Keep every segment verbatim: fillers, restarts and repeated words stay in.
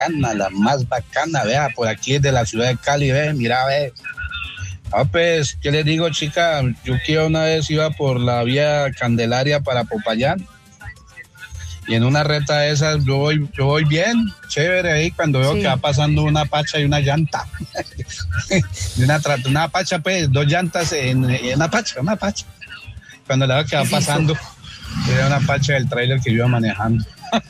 la más bacana, vea, por aquí desde la ciudad de Cali, ve, mira, ve. Ah, pues, ¿qué les digo, chica? Yo que una vez iba por la vía Candelaria para Popayán, y en una reta de esas yo voy, yo voy bien, chévere ahí, cuando veo sí. que va pasando una pacha y una llanta. y una, una pacha, pues, dos llantas en, en una pacha, una pacha. Cuando la veo que va pasando, era una pacha del tráiler que yo iba manejando.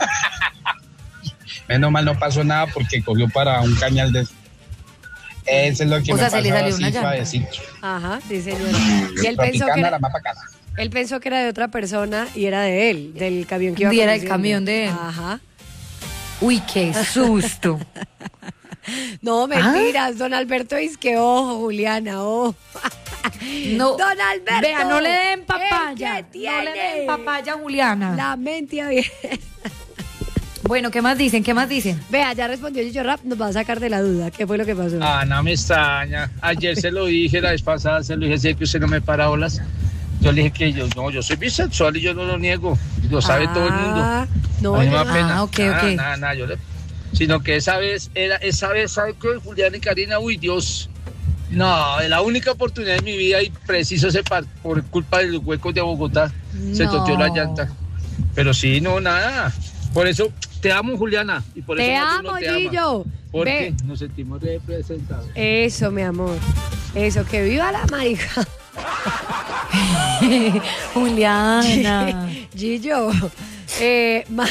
Menos mal no pasó nada porque cogió para un cañal de... Eso es lo que o me sea, pasaba se le salió así, una suavecito. Ajá, sí, señor. Y él pensó, que era, él pensó que era de otra persona y era de él, del camión que iba. Y era el camión de él. Ajá. Uy, qué susto. No, mentiras, ¿Ah? Don Alberto dice que ojo, Juliana, ojo. No, Don Alberto. Vea, no le den papaya. No le den papaya, Juliana. La mente abierta. Bueno, ¿qué más dicen? ¿Qué más dicen? Vea, ya respondió Chicho Rap, nos va a sacar de la duda. ¿Qué fue lo que pasó? Ah, no me extraña. Ayer se lo dije, la vez pasada se lo dije, sé que usted no me para olas. Yo le dije que yo no, yo soy bisexual y yo no lo niego. Lo sabe ah, todo el mundo. No, a mí me da pena. Ah, ok, nada, ok. Nada, nada, yo le... Sino que esa vez, era, esa vez, ¿sabe qué? Julián y Karina, uy, Dios. No, es la única oportunidad de mi vida y preciso se par, por culpa de los huecos de Bogotá. No. Se toteó la llanta. Pero sí, no, nada. Por eso te amo, Juliana. Y por te eso amo, te Gillo. Porque nos sentimos representados. Eso, mi amor. Eso, que viva la marica. Juliana. Gillo. Eh, ma...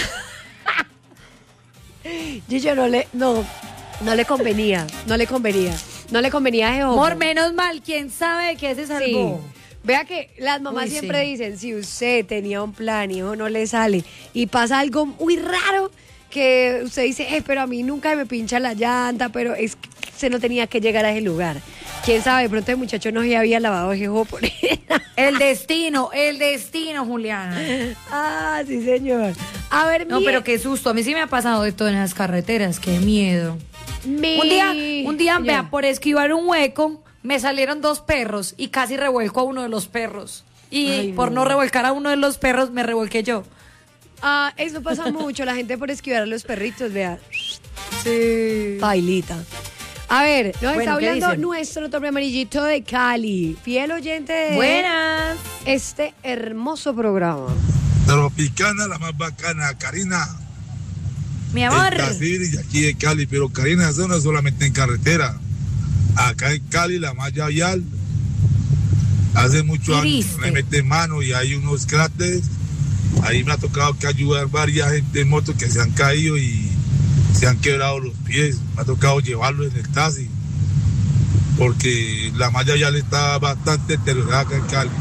Gillo no le, no, no le convenía. No le convenía. No le convenía a Jehová. Por menos mal, ¿quién sabe de qué se salvó? Sí. Vea que las mamás Uy, siempre sí. dicen, si usted tenía un plan y hijo no le sale y pasa algo muy raro que usted dice, eh, pero a mí nunca me pincha la llanta, pero es que se no tenía que llegar a ese lugar. Quién sabe, de pronto el muchacho no se había lavado ese ojo por él. El destino, el destino, Juliana. Ah, sí, señor. A ver, No, mire. Pero qué susto, a mí sí me ha pasado de todo en las carreteras, qué miedo. Mi... Un día, un día, vea, por esquivar un hueco, me salieron dos perros y casi revuelco a uno de los perros. Y Ay, por no. no revolcar a uno de los perros, me revolqué yo. Ah, eso pasa mucho, la gente por esquivar a los perritos, vea. Sí. Bailita. A ver, nos bueno, está hablando nuestro tope amarillito de Cali, fiel oyente de Buenas. este hermoso programa. Tropicana, la más bacana, Karina. Mi amor. Y aquí de Cali, pero Karina, eso no es solamente en carretera. Acá en Cali, la malla vial, hace muchos años me mete mano y hay unos cráteres. Ahí me ha tocado que ayudar varias gente en moto que se han caído y se han quebrado los pies. Me ha tocado llevarlos en el taxi porque la malla vial está bastante deteriorada acá en Cali.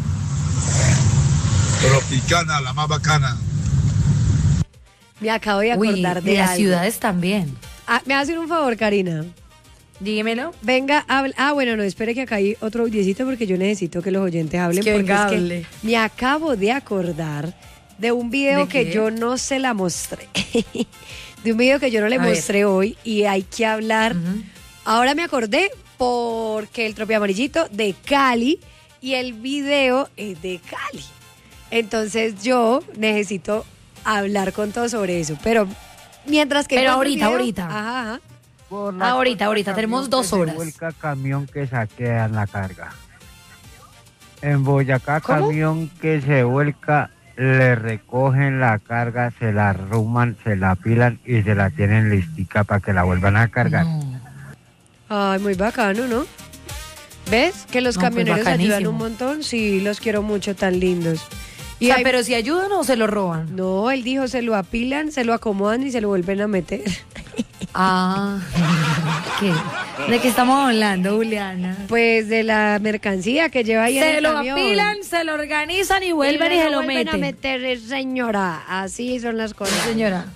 Tropicana, la más bacana. Me acabo de acordar Uy, de, de las algo. ciudades también. Ah, ¿me hace un favor, Karina? Dímelo. Venga, habla. Ah, bueno, no, espere que acá hay otro audiecito porque yo necesito que los oyentes hablen. Es que porque venga, es hable. que me acabo de acordar de un video ¿De que qué? yo no se la mostré. De un video que yo no le A mostré ver. hoy y hay que hablar. Uh-huh. Ahora me acordé porque el Tropi Amarillito de Cali y el video es de Cali. Entonces yo necesito hablar con todos sobre eso. Pero mientras que... Pero encuentro el ahorita, video- ahorita. Ajá, ajá. Ahorita, ahorita, tenemos dos horas. Se vuelca camión que saquean la carga. En Boyacá, ¿Cómo? camión que se vuelca, le recogen la carga, se la arruman, se la apilan y se la tienen listica para que la vuelvan a cargar. No. Ay, muy bacano, ¿no? ¿Ves? Que los No, pues camioneros ayudan bacanísimo. un montón. Sí, los quiero mucho, tan lindos. Y sea, hay- pero si ayudan o se lo roban. No, él dijo, se lo apilan, se lo acomodan y se lo vuelven a meter. Ah, ¿qué? ¿De qué estamos hablando, Juliana? Pues de la mercancía que lleva ahí en Se el lo camión. apilan, se lo organizan y vuelven y, me se lo vuelven meten. a meter, señora. Así son las cosas. Señora.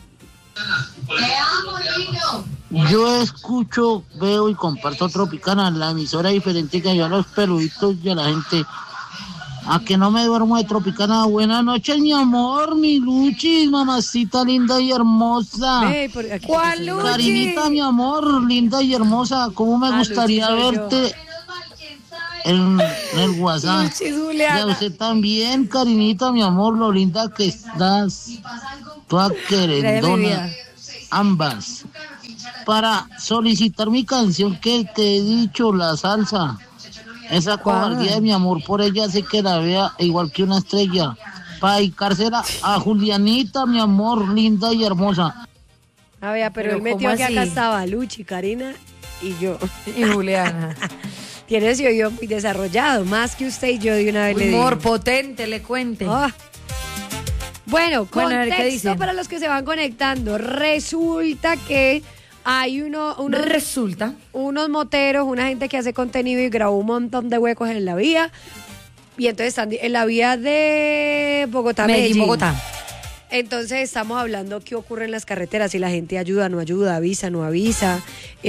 Yo escucho, veo y comparto Tropicana, la emisora diferente que yo a los peluditos y a la gente. A que no me duermo de Tropicana. Buenas noches, mi amor, mi Luchis, mamacita linda y hermosa. Ve, por aquí- ¿Cuál Luchi? Karinita, mi amor, linda y hermosa. ¿Cómo me Ah, gustaría Luchi soy verte en, en el WhatsApp? Luchis, Y a Juliana. usted también, Karinita, mi amor, lo linda que estás. Toda Gracias, mi querendona. vida. Ambas. para solicitar mi canción que te he dicho, la salsa. Esa cobardía de mi amor por ella hace que la vea igual que una estrella. Para dedicársela a Julianita, mi amor, linda y hermosa. A ver, pero, Pero él metió ¿cómo que así? acá estaba Luchi, Karina y yo. Y Juliana. Tiene ese oído muy desarrollado, más que usted y yo de una vez le digo. Humor potente, le cuente. Ah. Bueno, Bueno, a ver, ¿qué contexto dicen? para los que se van conectando. Resulta que hay uno, unos, Resulta. unos moteros, una gente que hace contenido y grabó un montón de huecos en la vía. Y entonces están en la vía de Bogotá, Medellín, Medellín. Bogotá. Entonces estamos hablando qué ocurre en las carreteras, si la gente ayuda, no ayuda, avisa, no avisa.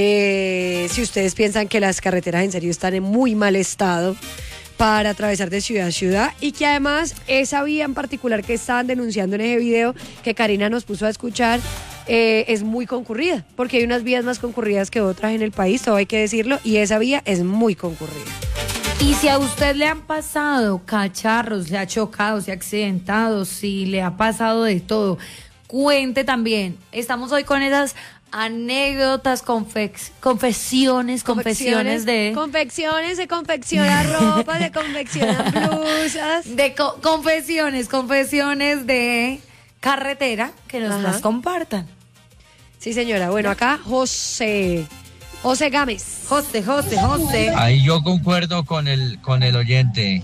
Eh, si ustedes piensan que las carreteras en serio están en muy mal estado para atravesar de ciudad a ciudad y que además esa vía en particular que estaban denunciando en ese video que Karina nos puso a escuchar eh, es muy concurrida, porque hay unas vías más concurridas que otras en el país, todo hay que decirlo, y esa vía es muy concurrida. Y si a usted le han pasado cacharros, le ha chocado, se ha accidentado, si le ha pasado de todo, cuente también. Estamos hoy con esas anécdotas, confex- confesiones, confesiones de... Confecciones, se confecciona ropa, se confeccionan blusas. De co- confesiones, confesiones de carretera, que nos Ajá. las compartan. Sí, señora. Bueno, acá José. José Gámez. José, José, José. Ahí yo concuerdo con el con el oyente.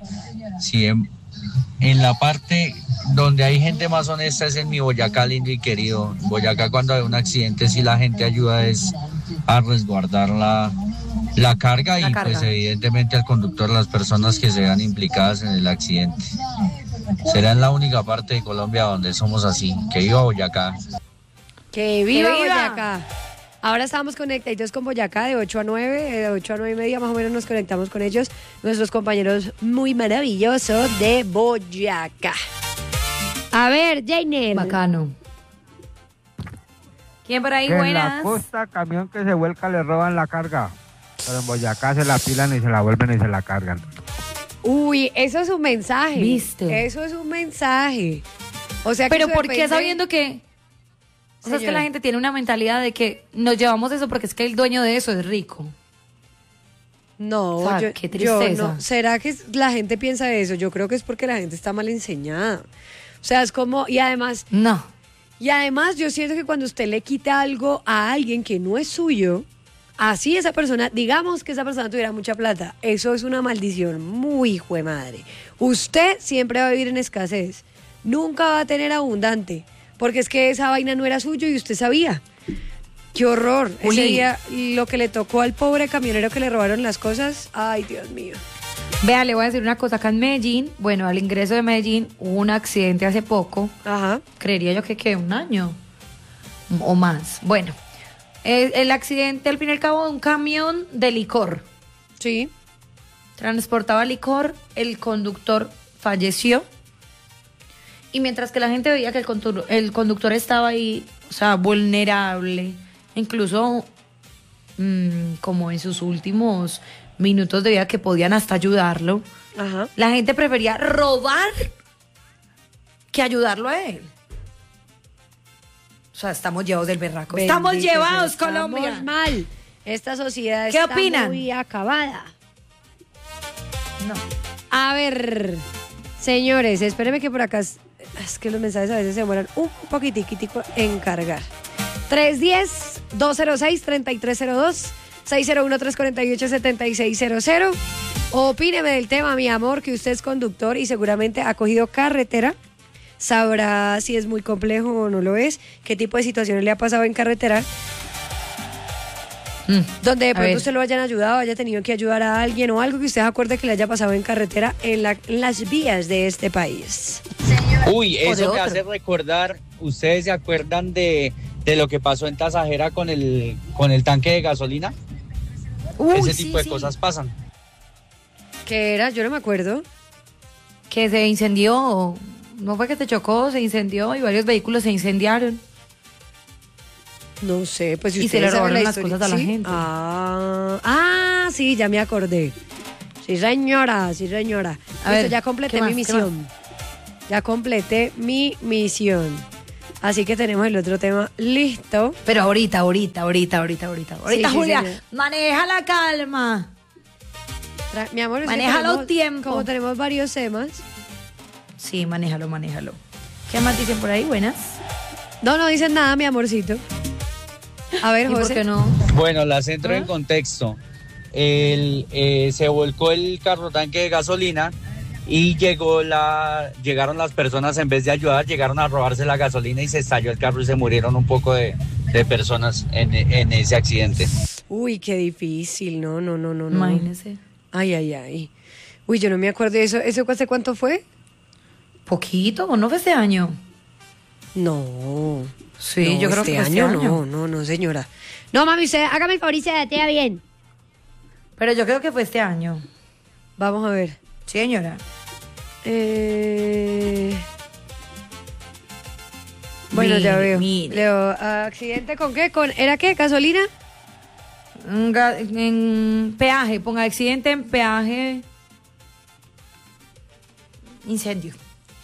Si en, en la parte donde hay gente más honesta es en mi Boyacá lindo y querido. Boyacá, cuando hay un accidente, si la gente ayuda es a resguardar la, la carga La y carga. pues evidentemente al conductor, las personas que se vean implicadas en el accidente. Será en la única parte de Colombia donde somos así. Que viva Boyacá. Que viva, ¡Que viva! Boyacá. Ahora estamos conectados con Boyacá de ocho a nueve, de ocho a nueve y media más o menos nos conectamos con ellos, nuestros compañeros muy maravillosos de Boyacá. A ver, Jainer. Bacano. ¿Quién por ahí? Que en la Buenas. costa, camión que se vuelca le roban la carga. Pero en Boyacá se la pilan y se la vuelven y se la cargan. Uy, eso es un mensaje. ¿Viste? Eso es un mensaje. O sea, que Pero eso ¿por qué depende- sabiendo que... O sea, es que Señora. la gente tiene una mentalidad de que nos llevamos eso porque es que el dueño de eso es rico. No, O sea, yo, qué yo tristeza. no. ¿Será que la gente piensa eso? Yo creo que es porque la gente está mal enseñada. O sea, es como, y además, No. y además yo siento que cuando usted le quita algo a alguien que no es suyo, así esa persona, digamos que esa persona tuviera mucha plata, eso es una maldición muy hijo de madre. Usted siempre va a vivir en escasez, nunca va a tener abundante, porque es que esa vaina no era suyo y usted sabía. Qué horror. Juli. Ese día lo que le tocó al pobre camionero que le robaron las cosas, ay Dios mío. Vea, le voy a decir una cosa. Acá en Medellín, bueno, al ingreso de Medellín hubo un accidente hace poco. Ajá. Creería yo que quedó un año o más. Bueno, el, el accidente al fin y al cabo de un camión de licor. Sí. Transportaba licor, el conductor falleció. Y mientras que la gente veía que el conductor, el conductor estaba ahí, o sea, vulnerable, incluso mmm, como en sus últimos minutos de vida que podían hasta ayudarlo, Ajá. la gente prefería robar que ayudarlo a él. O sea, estamos llevados del berraco. Estamos Bendito llevados, sea, Colombia. Estamos mal. Esta sociedad ¿Qué está opinan? muy acabada. No. A ver, señores, espérenme que por acá es, es que los mensajes a veces se demoran un poquitico en cargar. tres uno cero, dos cero seis, tres tres cero dos, seis cero uno, tres cuatro ocho, siete seis cero cero. Opíneme del tema, mi amor, que usted es conductor y seguramente ha cogido carretera. Sabrá si es muy complejo o no lo es, qué tipo de situaciones le ha pasado en carretera. Mm. Donde de A pronto ver. usted lo hayan ayudado, haya tenido que ayudar a alguien o algo que usted acuerde que le haya pasado en carretera en, la- en las vías de este país. Uy, O de eso me otro. hace recordar, ¿ustedes se acuerdan de, de lo que pasó en Tasajera con el, con el tanque de gasolina? Uy, Ese sí, tipo de sí. cosas pasan. ¿Qué era? Yo no me acuerdo. Que se incendió, no fue que te chocó, se incendió y varios vehículos se incendiaron. No sé, pues si Y se ustedes le saben robaron la las historia- cosas a la ¿sí? gente. Ah, ah, sí, ya me acordé. Sí, señora, sí, señora. A Listo, ver, ya completé ¿qué mi más? ¿Qué misión. Ya completé mi misión. Así que tenemos el otro tema listo. Pero ahorita, ahorita, ahorita, ahorita, ahorita. Ahorita, Sí, sí, Julia, señor. maneja la calma. Tra- Mi amor, es que Manéjalo tenemos- tiempo. Como tenemos varios temas. Sí, manéjalo, manéjalo. ¿Qué más dicen por ahí? Buenas. No, no dicen nada, mi amorcito. A ver, ¿Y por José. qué no? Bueno, la centro ¿Ah? en contexto. El, eh, se volcó el carro tanque de gasolina y llegó la, llegaron las personas, en vez de ayudar, llegaron a robarse la gasolina y se estalló el carro y se murieron un poco de, de personas en, en ese accidente. Uy, qué difícil. No, no, no, no. no. Imagínese. Ay, ay, ay. Uy, yo no me acuerdo de eso. ¿Eso hace cuánto fue? ¿Poquito? ¿O no fue este año? No. Sí, No, yo creo este que fue este año, año. no, no, no, señora. No, mami, usted hágame el favor y se datea bien. Pero yo creo que fue este año. Vamos a ver. Sí, señora. Eh... Bueno, ya Mire, veo. mire. Leo, ¿accidente con qué? ¿Con, ¿Era qué? ¿Gasolina? En, ga- en peaje, ponga accidente en peaje. Incendio.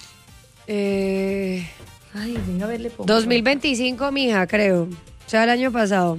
Eh... Ay, venga a verle. pongo. dos mil veinticinco, mija, creo. O sea, el año pasado.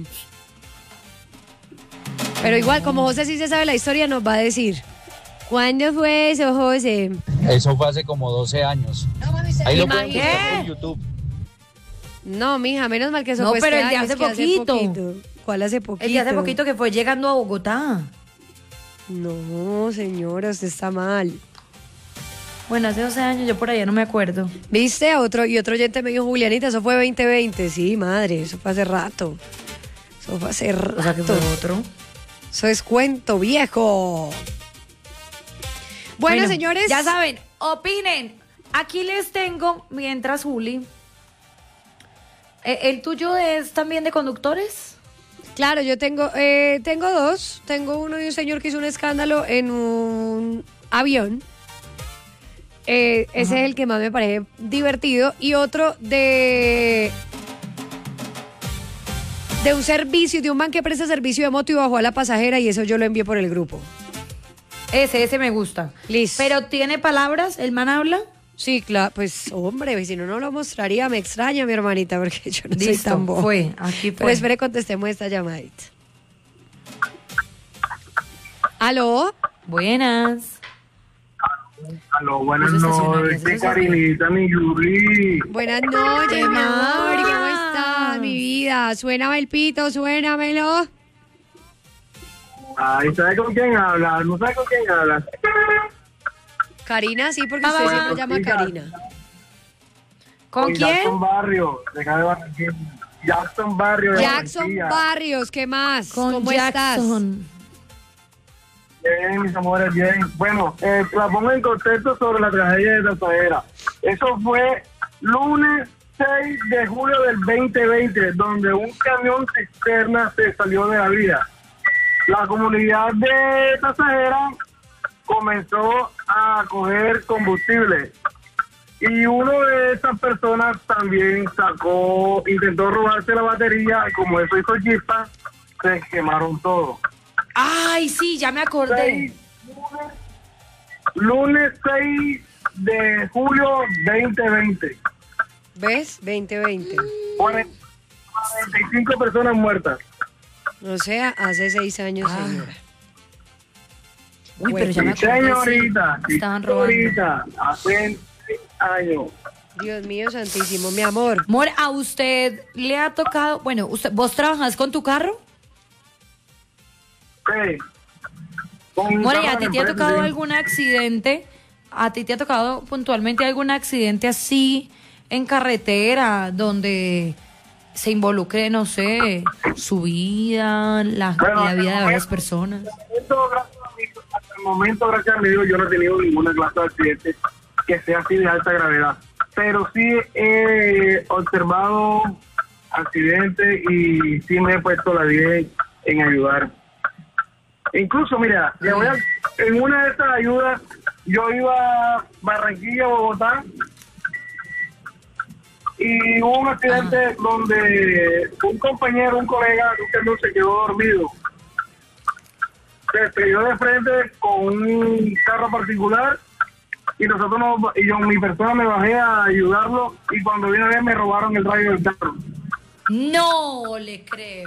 Pero igual, como José sí se sabe la historia, nos va a decir. ¿Cuándo fue eso, José? Eso fue hace como doce años. Ahí lo pueden Imagínate. buscar en YouTube. No, mija, menos mal que eso No, fue pero este el de año, hace es que poquito. ¿Cuál hace poquito? El de hace poquito que fue llegando a Bogotá. No, señora, usted está mal. Bueno, hace doce años, yo por allá no me acuerdo. ¿Viste? Otro, y otro oyente me dijo, Julianita, eso fue veinte veinte. Sí, madre, eso fue hace rato. Eso fue hace rato. O sea, que fue otro. Eso es cuento viejo. Bueno, señores. Ya saben, opinen. Aquí les tengo, mientras Juli. Eh, ¿El tuyo es también de conductores? Claro, yo tengo, eh, tengo dos. Tengo uno de un señor que hizo un escándalo en un avión. Eh, ese es el que más me parece divertido. Y otro de de un servicio, de un man que presta servicio de moto y bajó a la pasajera, y eso yo lo envié por el grupo. Ese, ese me gusta. Listo. ¿Pero tiene palabras? ¿El man habla? Sí, claro, pues hombre, si no, no lo mostraría. Me extraña, mi hermanita, porque yo no soy Listo, tan boba. fue, aquí fue. Pues espere, contestemos esta llamadita. ¿Aló? Buenas. Aló, buenas Eso estaciona, noches, eso estaciona. Carinita, mi Yuli. Buenas noches, mi amor, ¿cómo más? estás, mi vida? Suéname el pito, suénamelo. Ay, ¿sabe con quién habla? ¿No sabe con quién habla? Karina, sí, porque Ah, usted bueno, siempre llama a chica. Karina. ¿Con Soy quién? Jackson Barrio, de acá de Barranquilla. Jackson Barrio de Jackson Barranquilla. Barrios, ¿qué más? Con ¿Cómo estás? Jackson. Bien, mis amores, bien. Bueno, eh, la pongo en contexto sobre la tragedia de Tatajera. Eso fue lunes seis de julio del veinte veinte, donde un camión cisterna se salió de la vía. La comunidad de Tatajera comenzó a coger combustible. Y uno de esas personas también sacó, intentó robarse la batería, y como eso hizo chispa, se quemaron todo. Ay, sí, ya me acordé. Seis, lunes, lunes seis de julio veinte veinte. ¿Ves? veinte veinte. cuarenta y cinco personas muertas. O sea, hace seis años, Ah. señora. Uy, pero ya me Sí, acordé. señorita, sí. sí, Estaban robando. señorita, hace seis años. Dios mío santísimo, mi amor. Amor, ¿a usted le ha tocado? Bueno, usted, ¿vos trabajas con tu carro? Sí. Con un More, ¿y carro a ti de te ha empresa, tocado sí. algún accidente? ¿A ti te ha tocado puntualmente algún accidente así en carretera donde se involucre, no sé, su vida, la, Bueno, la vida de hasta el varias momento- personas? Esto, gracias a mi- hasta el momento, gracias a mi Dios, yo no he tenido ninguna clase de accidente que sea así de alta gravedad. Pero sí he observado accidentes y sí me he puesto la vida en, en ayudar. Incluso, mira, le voy a- en una de estas ayudas, yo iba a Barranquilla, Bogotá, y hubo un accidente donde un compañero, un colega, que no se quedó dormido. Se estrelló de frente con un carro particular y nosotros nos, y yo, mi persona me bajé a ayudarlo y cuando vine a ver me robaron el radio del carro. No le creo.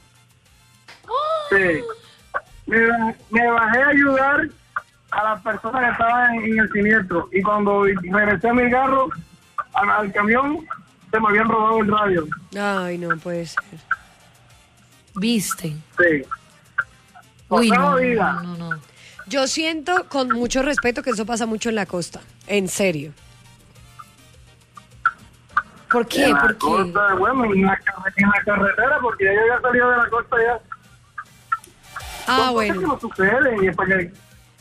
Sí. Me, me bajé a ayudar a las personas que estaban en, en el siniestro y cuando regresé a mi carro, al, al camión, se me habían robado el radio. Ay, no puede ser. ¿Viste? Sí. Uy, no, no, diga. no, no, no. Yo siento con mucho respeto que eso pasa mucho en la costa. En serio. ¿Por qué? En la ¿Por qué? costa, bueno, en la, en la carretera, porque ya yo había salido de la costa ya. Ah, Son bueno. cosas que no suceden y es para que...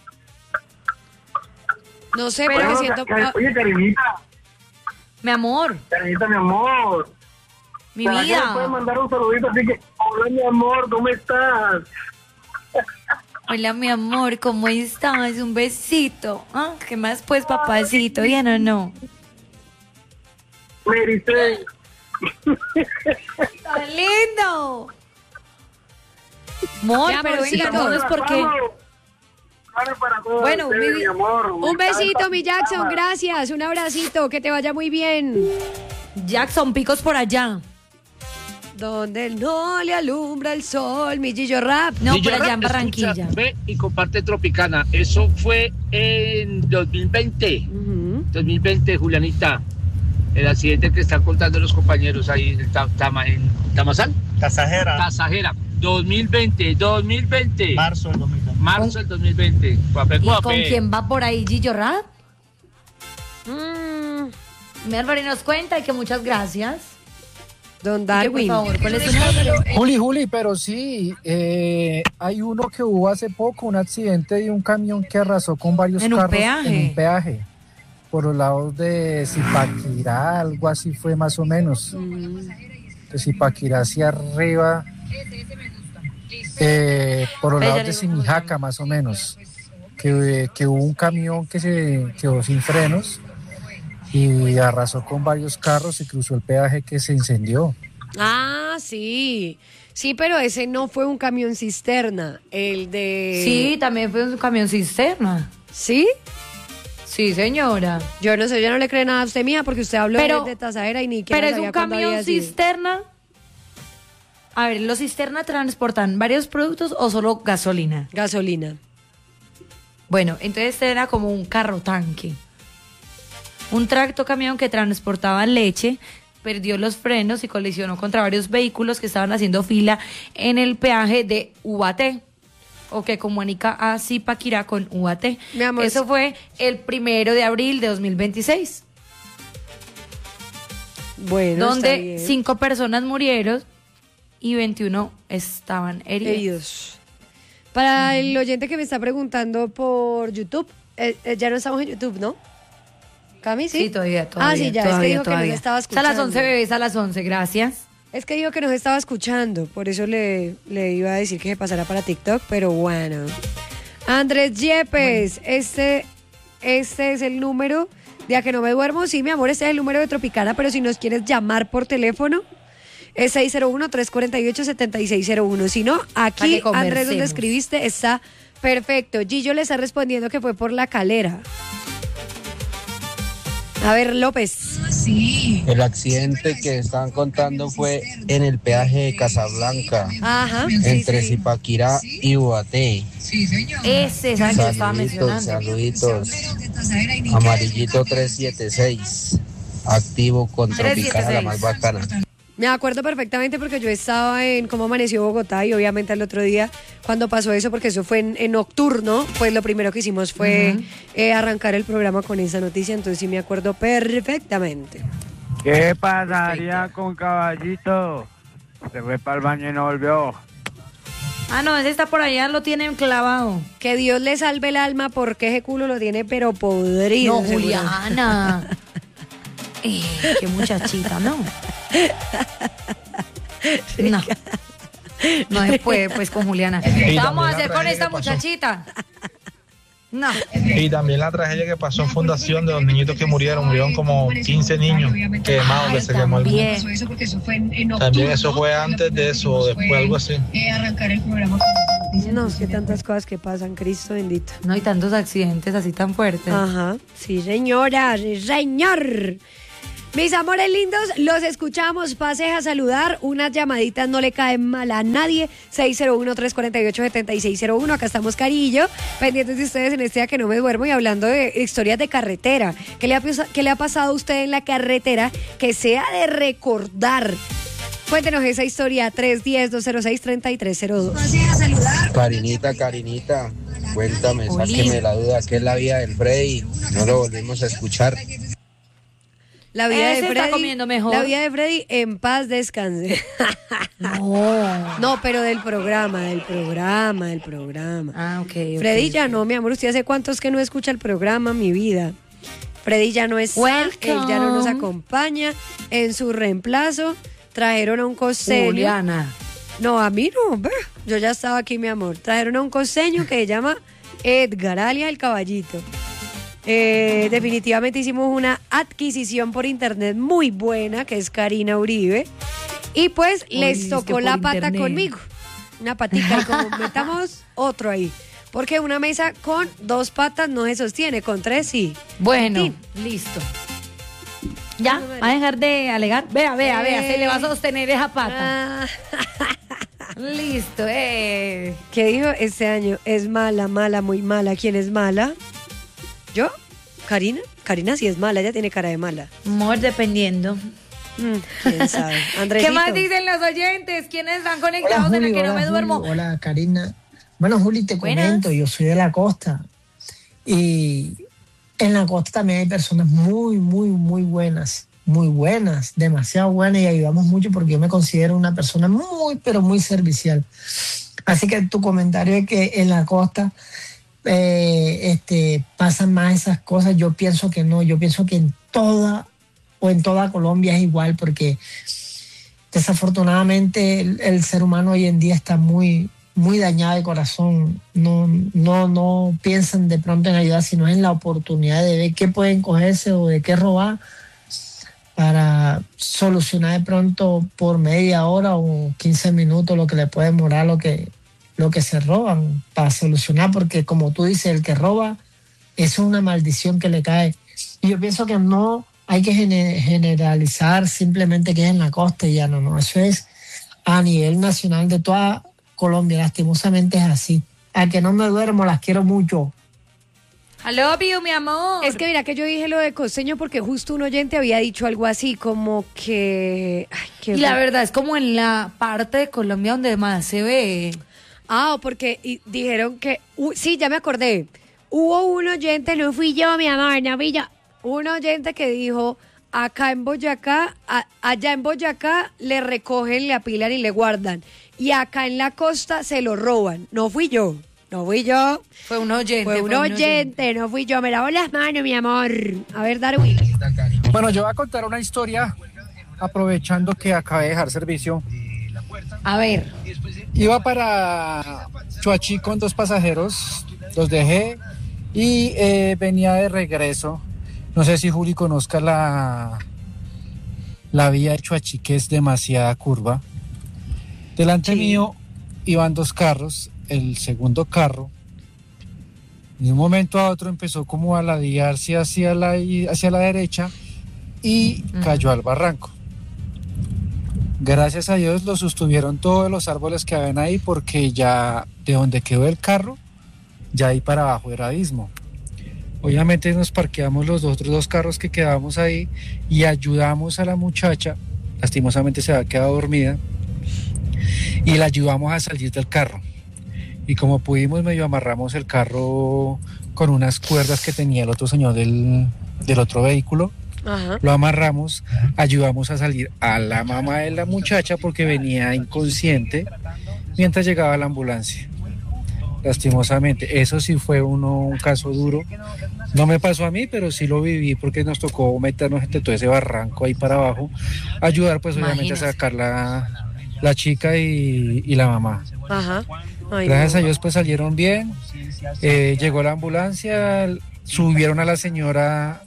No sé, Pero, porque siento... ca- oye, Karinita, Mi amor, Karinita, mi amor. mi ¿Será que me puedes vida. mandar un saludito? Así que, hola, mi amor, ¿cómo estás? Hola, mi amor, ¿cómo estás? Un besito. ¿Ah? ¿Qué más, pues, papacito? ¿Bien o no? Me dice, ¡Está lindo! Amor, Ya, pero amorcito. díganos por qué. vale para todos Bueno, ustedes, mi- mi amor. Un besito, mi Jackson, gracias. Un abracito, que te vaya muy bien. Jackson, picos por allá. Donde no le alumbra el sol, mi Gillo Rap. No, Y yo, por allá en escucha, Barranquilla. Ve y comparte Tropicana. Eso fue en dos mil veinte. Ujú. dos mil veinte, Julianita. El accidente que están contando los compañeros ahí en, Ta- Tama- en Tamazal. Tasajera. Tasajera. dos mil veinte, dos mil veinte. Marzo del dos mil veinte. Marzo del dos mil veinte. Guape, ¿Y guape. con quién va por ahí Gillo Rap? Mm, Mi Álvaro nos cuenta y que muchas gracias. Don Y que, Darwin. por favor, ¿cuál es su número? Juli, Juli, pero sí, eh, hay uno que hubo hace poco, un accidente de un camión que arrasó con varios ¿En un carros peaje? en un peaje, por los lados de Zipaquirá, algo así fue más o menos, de Zipaquirá hacia arriba, eh, por los Ella lados le de digo cómo Simijaca más o menos, que, que hubo un camión que se quedó sin frenos y arrasó con varios carros y cruzó el peaje que se incendió. Ah, sí. Sí, pero ese no fue un camión cisterna. El de... Sí, también fue un camión cisterna. ¿Sí? Sí, señora. Yo no sé, yo no le creo nada a usted, mía, porque usted habló Pero- de, de Tasajera y ni que Pero es sabía un cuándo camión había sido. cisterna. A ver, ¿los cisterna transportan varios productos o solo gasolina? Gasolina. Bueno, entonces este era como un carro tanque. Un tracto camión que transportaba leche perdió los frenos y colisionó contra varios vehículos que estaban haciendo fila en el peaje de Ubaté, o que comunica a Zipaquirá con Ubaté. Mi amor, Eso fue el primero de abril de dos mil veintiséis, Bueno, está donde bien. cinco personas murieron y veintiuno estaban heridos. Heridos. Para el oyente que me está preguntando por YouTube, eh, eh, ya no estamos en YouTube, ¿no? Cami, ¿sí? Sí, todavía, todavía. Ah, sí, ya, es que todavía, dijo que todavía. nos estaba Es a las escuchando. once, bebés, a las once, gracias. Es que dijo que nos estaba escuchando, por eso le, le iba a decir que se pasara para TikTok, pero bueno. Andrés Yepes, este, este es el número de A Que No Me Duermo. Sí, mi amor, este es el número de Tropicana, pero si nos quieres llamar por teléfono, es seis cero uno, tres cuatro ocho, siete seis cero uno. Si no, Para aquí, que conversemos. Andrés, donde escribiste, está perfecto. Gillo le está respondiendo que fue por la calera. A ver, López. El accidente que estaban contando fue en el peaje de Casablanca, Ajá. entre sí, sí. Zipaquirá y Ubaté. Ese es el que yo estaba Saluditos, mencionando. saluditos. Amarillito trescientos setenta y seis, activo con Tropicana, la más bacana. Me acuerdo perfectamente porque yo estaba en Cómo Amaneció Bogotá y obviamente el otro día cuando pasó eso, porque eso fue en, en nocturno, pues lo primero que hicimos fue Ujú. eh, arrancar el programa con esa noticia, entonces sí me acuerdo perfectamente. ¿Qué pasaría con Caballito? Se fue para el baño y no volvió. Ah, no, ese está por allá, lo tienen clavado. Que Dios le salve el alma porque ese culo lo tiene pero podrido. No, seguro. Juliana. Eh, qué muchachita, ¿no? No. No se puede, pues, con Juliana. ¿Qué vamos a hacer con esta muchachita? No. Y también la tragedia que pasó en Fundación de los niñitos que murieron, murieron como quince niños quemados, que se quemó el mundo. También. También eso fue antes de eso o después, algo así. No, es que tantas cosas que pasan, Cristo bendito. No hay tantos accidentes así tan fuertes. Ajá, sí señora, sí señor. Mis amores lindos, los escuchamos, pase a saludar, unas llamaditas no le caen mal a nadie, seis cero uno, tres cuatro ocho, siete seis cero uno, acá estamos Carillo, pendientes de ustedes en este día que no me duermo y hablando de historias de carretera. ¿Qué le ha, qué le ha pasado a usted en la carretera que sea de recordar? Cuéntenos esa historia, tres uno cero, dos cero seis, tres tres cero dos. Pase a saludar. Karinita, Karinita, cuéntame, sáqueme la duda, ¿qué es la vida del Freddy? No lo volvimos a escuchar. La vida Ese de Freddy, está comiendo mejor. La vida de Freddy en paz descanse. No. No, pero del programa, del programa, del programa. Ah, ok. okay Freddy ya okay. no, mi amor, usted hace cuántos que no escucha el programa, mi vida. Freddy ya no está, Welcome. él ya no nos acompaña. En su reemplazo trajeron a un costeño. Juliana. No, a mí no, bah, yo ya estaba aquí, mi amor. Trajeron a un costeño que se llama Edgar, alias el Caballito. Eh, definitivamente hicimos una adquisición por internet muy buena, que es Karina Uribe. Y pues Uy, les tocó la pata internet. Conmigo. Una patica y como metamos otro ahí. Porque una mesa con dos patas no se sostiene, con tres sí. Bueno, sí. Listo. Ya, va a dejar de alegar. Vea, vea, vea, se le va a sostener esa pata. Ah. Listo, eh. ¿Qué dijo este año? Es mala, mala, muy mala. ¿Quién es mala? ¿Yo? ¿Karina? Karina sí es mala, ella tiene cara de mala. Amor, dependiendo. Mm, ¿Quién sabe? Andresito. ¿Qué más dicen los oyentes? ¿Quiénes están conectados hola, Juli, en el que hola, no me Juli, duermo? Hola, Karina. Bueno, Juli, te Buenas. comento, yo soy de la costa. Y en la costa también hay personas muy, muy, muy buenas. Muy buenas, demasiado buenas y ayudamos mucho porque yo me considero una persona muy, pero muy servicial. Así que tu comentario es que en la costa eh, este, pasan más esas cosas. Yo pienso que no, yo pienso que en toda o en toda Colombia es igual porque desafortunadamente el, el ser humano hoy en día está muy, muy dañado de corazón. No, no, no piensan de pronto en ayudar, sino en la oportunidad de ver qué pueden cogerse o de qué robar para solucionar de pronto por media hora o quince minutos lo que le puede demorar lo que, lo que se roban para solucionar, porque como tú dices, el que roba es una maldición que le cae. Y yo pienso que no hay que generalizar simplemente que es en la costa y ya no, no, eso es a nivel nacional de toda Colombia, lastimosamente es así. A que no me duermo, las quiero mucho. I love you, mi amor. Es que mira que yo dije lo de costeño porque justo un oyente había dicho algo así como que... Ay, qué y la verdad es como en la parte de Colombia donde más se ve. Ah, porque y dijeron que... Uh, sí, ya me acordé. Hubo un oyente, no fui yo, mi amor, no fui yo. Un oyente que dijo, acá en Boyacá, a, allá en Boyacá le recogen, le apilan y le guardan. Y acá en la costa se lo roban. No fui yo. No fui yo. Fue un oyente. Fue un, fue un oyente, oyente, no fui yo. Me lavo las manos, mi amor. A ver, Darwin. Bueno, yo voy a contar una historia aprovechando que acabé de dejar servicio. A ver. Iba para Chuachi con dos pasajeros, los dejé y eh, venía de regreso. No sé si Juli conozca la, la vía de Chuachi, que es demasiada curva. Delante sí. mío iban dos carros. El segundo carro de un momento a otro empezó como a ladearse hacia la, hacia la derecha y uh-huh. cayó al barranco. Gracias a Dios lo sostuvieron todos los árboles que habían ahí porque ya de donde quedó el carro ya ahí para abajo era abismo. Obviamente nos parqueamos los otros dos carros que quedamos ahí y ayudamos a la muchacha, lastimosamente se había quedado dormida, y la ayudamos a salir del carro. Y como pudimos, medio amarramos el carro con unas cuerdas que tenía el otro señor del, del otro vehículo. Ajá. Lo amarramos, ayudamos a salir a la mamá de la muchacha porque venía inconsciente mientras llegaba la ambulancia. Lastimosamente, eso sí fue uno, un caso duro. No me pasó a mí, pero sí lo viví porque nos tocó meternos entre todo ese barranco ahí para abajo, ayudar pues obviamente Imagínate. a sacar la, la chica y, y la mamá. Ajá. Ay, Gracias no. a Dios pues salieron bien, eh, llegó la ambulancia, subieron a la señora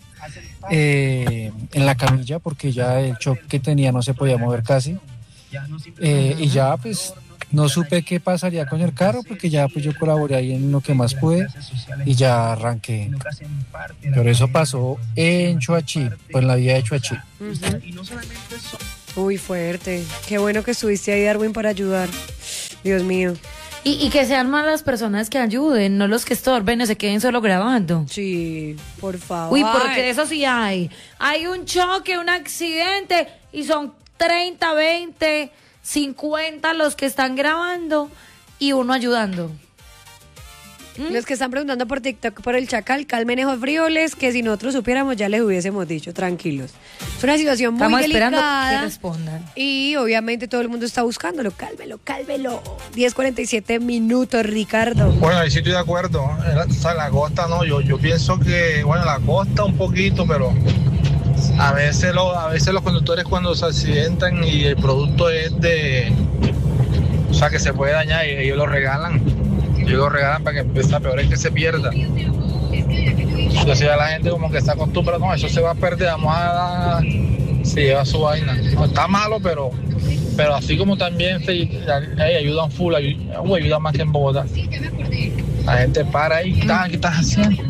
eh, en la camilla porque ya el shock que tenía no se podía mover casi, eh, y ya pues No supe qué pasaría con el carro porque ya pues yo colaboré ahí en lo que más pude y ya arranqué. Pero eso pasó en Choachí, pues en la vía de Choachí. Uh-huh. Uy, fuerte. Qué bueno que estuviste ahí, Darwin, para ayudar. Dios mío. Y, y que sean más las personas que ayuden, no los que estorben o se queden solo grabando. Sí, por favor. Uy, porque eso sí hay. Hay un choque, un accidente y son treinta, veinte, cincuenta los que están grabando y uno ayudando. ¿Mm? Los que están preguntando por TikTok por el Chacal, calmen esos frioles, que si nosotros supiéramos ya les hubiésemos dicho, tranquilos. Es una situación muy Estamos delicada. esperando que respondan. Y obviamente todo el mundo está buscándolo. Cálmelo, cálmelo. diez cuarenta y siete minutos, Ricardo. Bueno, ahí sí estoy de acuerdo. O sea, la costa no, yo, yo pienso que, bueno, la costa un poquito, pero a veces, lo, a veces los conductores cuando se accidentan y el producto es de, o sea, que se puede dañar y ellos lo regalan. Ellos lo regalan para que empiece a peor es que se pierda. Entonces ya la gente como que está acostumbrada, no, eso se va a perder, vamos a dar, se lleva su vaina. No, está malo, pero pero así como también se hey, ayudan full, ayudan, uh, ayudan más que en Bogotá. La gente para ahí, ¿qué estás, qué estás haciendo?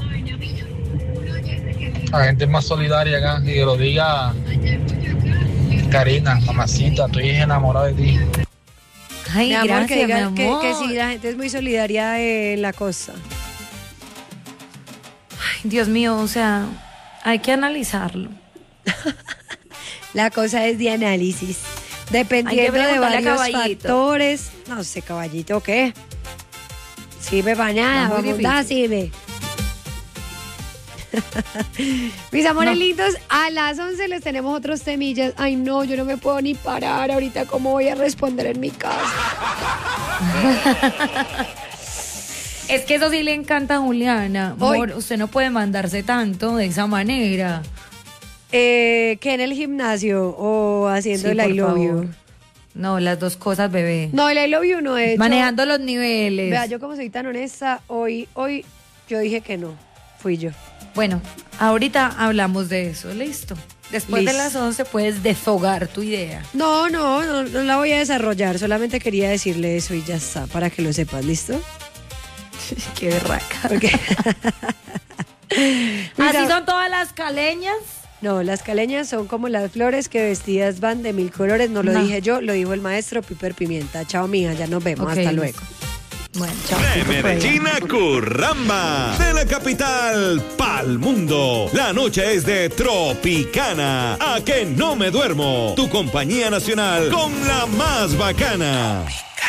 La gente es más solidaria acá, y que lo diga Karina, mamacita, estoy enamorado de ti. Ay, mi amor, gracias, que diga mi amor. Que, que sí, la gente es muy solidaria en la costa. Ay, Dios mío, o sea, hay que analizarlo. La cosa es de análisis. Dependiendo de varios factores. No sé, caballito, ¿qué? Sirve para nada, vamos a sirve. Mis amores no. lindos, a las once les tenemos otros temillas. Ay no, yo no me puedo ni parar ahorita. ¿Cómo voy a responder en mi casa? Es que eso sí le encanta a Juliana. Amor, usted no puede mandarse tanto de esa manera. Eh, ¿Que en el gimnasio o haciendo sí, el I love you? No, las dos cosas, bebé. No, el I love you no es. Manejando los niveles. Vea, yo como soy tan honesta, hoy, hoy yo dije que no. Fui yo. Bueno, ahorita hablamos de eso, listo. Después listo. de las once puedes deshogar tu idea. No, no, no, no la voy a desarrollar. Solamente quería decirle eso y ya está, para que lo sepas, ¿listo? Qué berraca. Okay. ¿Así son todas las caleñas? No, las caleñas son como las flores que vestidas van de mil colores. No lo no. dije yo, lo dijo el maestro Piper Pimienta. Chao, mija, ya nos vemos. Okay. Hasta luego. Bueno, chao. De Medellín a Curramba, de la capital pa'l mundo. La noche es de Tropicana. A que no me duermo. Tu compañía nacional con la más bacana.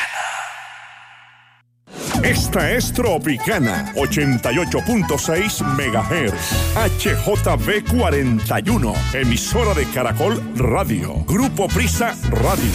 Esta es Tropicana, ochenta y ocho punto seis megahertz. H J B cuarenta y uno, emisora de Caracol Radio. Grupo Prisa Radio.